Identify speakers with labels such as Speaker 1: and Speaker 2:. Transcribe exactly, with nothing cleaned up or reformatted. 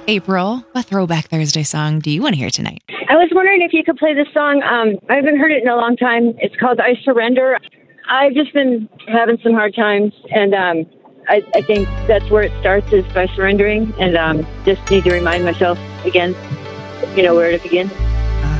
Speaker 1: April, what Throwback Thursday song do you want to hear tonight?
Speaker 2: I was wondering if you could play this song. Um, I haven't heard it in a long time. It's called I Surrender. I've just been having some hard times, and um, I, I think that's where it starts, is by surrendering, and um, just need to remind myself again, you know, where to begin.